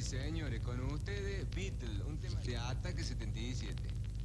señores, con ustedes, Beatle, un tema de Ataque 77.